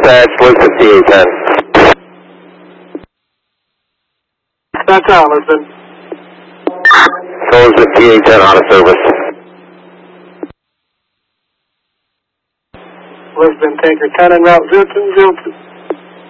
Dispatch, Lisbon TA10. That's out, Lisbon. Lisbon TA10 out of service. Lisbon, tanker 10 en route 0202.